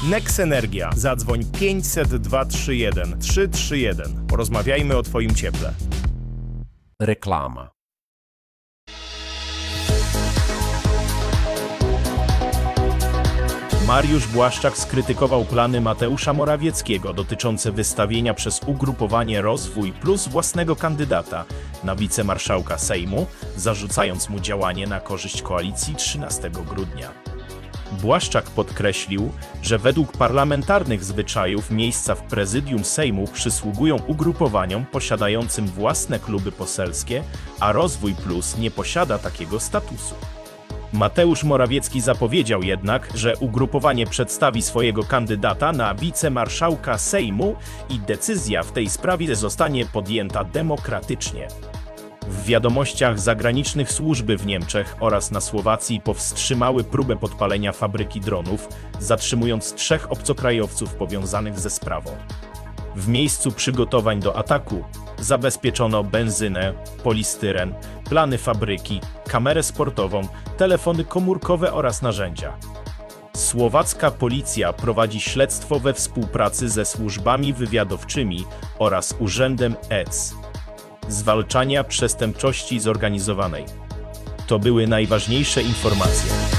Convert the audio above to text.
Nex Energia. Zadzwoń 500 231 331. Porozmawiajmy o Twoim cieple. Reklama. Mariusz Błaszczak skrytykował plany Mateusza Morawieckiego dotyczące wystawienia przez ugrupowanie Rozwój Plus własnego kandydata na wicemarszałka Sejmu, zarzucając mu działanie na korzyść koalicji 13 grudnia. Błaszczak podkreślił, że według parlamentarnych zwyczajów miejsca w prezydium Sejmu przysługują ugrupowaniom posiadającym własne kluby poselskie, a Rozwój Plus nie posiada takiego statusu. Mateusz Morawiecki zapowiedział jednak, że ugrupowanie przedstawi swojego kandydata na wicemarszałka Sejmu i decyzja w tej sprawie zostanie podjęta demokratycznie. W wiadomościach zagranicznych służby w Niemczech oraz na Słowacji powstrzymały próbę podpalenia fabryki dronów, zatrzymując 3 obcokrajowców powiązanych ze sprawą. W miejscu przygotowań do ataku zabezpieczono benzynę, polistyren, plany fabryki, kamerę sportową, telefony komórkowe oraz narzędzia. Słowacka policja prowadzi śledztwo we współpracy ze służbami wywiadowczymi oraz Urzędem Zwalczania Przestępczości Zorganizowanej. To były najważniejsze informacje.